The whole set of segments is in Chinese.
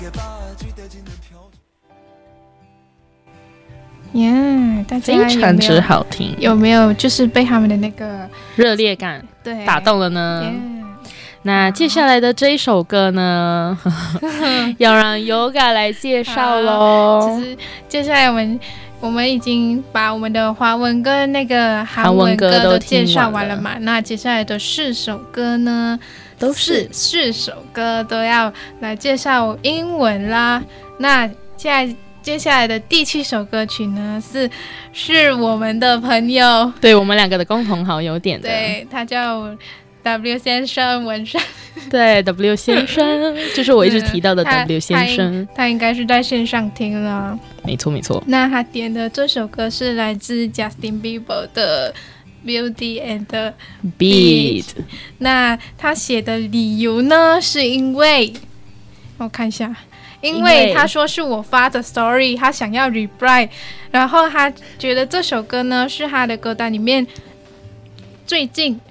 大家非常之好听， 有没有就是被他们的那个热烈感打动了呢？那接下来的这一首歌呢，要让 Yoga 来介绍咯。 其实接下来我们已经把我们的华文跟那个韩文歌都介绍完了嘛，那接下来的4首歌呢，都是4首歌都要来介绍英文啦。那接下来的第7首歌曲呢，是我们的朋友， 对，我们2个的共同好友点的， 对，他叫W 先生文山， 对 W 先生就是我一直提到的 W 先生， 他应该是在线上听了， 没错没错。 那他点的这首歌是来自 Justin Bieber 的 Beauty and Beat。 那他写的理由呢，是因为我看一下，因为他说是我发的 story， 他想要 reply， 然后他觉得这首歌呢是他的歌单里面最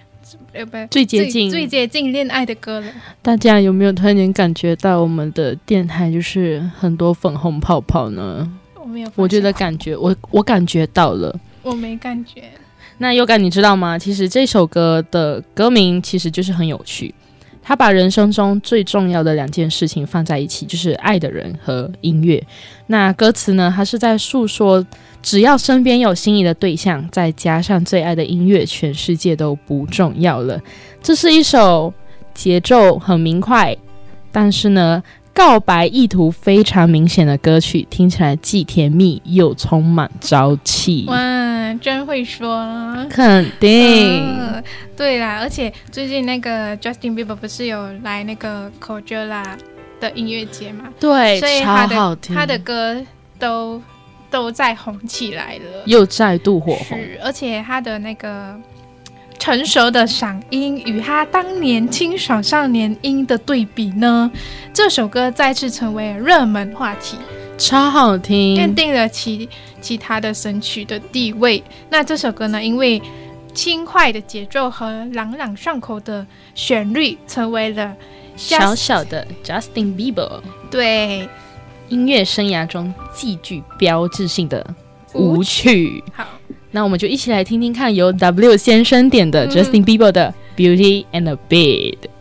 接近恋爱的歌了。 大家有没有突然间感觉到我们的电台就是很多粉红泡泡呢？ 我没有， 我觉得我感觉到了， 我没感觉。 那Yoga你知道吗？其实这首歌的歌名其实就是很有趣，他把人生中最重要的2件事情放在一起，就是爱的人和音乐。那歌词呢，他是在诉说只要身边有心仪的对象，再加上最爱的音乐，全世界都不重要了。这是一首节奏很明快，但是呢告白意图非常明显的歌曲，听起来既甜蜜又充满朝气。 哇，真会说， 肯定、 对啦，而且最近那个 Justin Bieber 不是有来那个 Coachella 的音乐节嘛？ 对， 所以超好听， 他的歌都在红起来了， 又再度火红。 是，而且他的那个成熟的嗓音与他当年清爽少年音的对比呢，这首歌再次成为热门话题， 超好听， 奠定了其他的神曲的地位。那这首歌呢，因为轻快的节奏和朗朗上口的旋律，成为了小小的 Justin Bieber 对音乐生涯中极具标志性的舞曲。 好， 那我们就一起来听听看由 W 先生点的 Justin Bieber 的 Beauty and the Beat。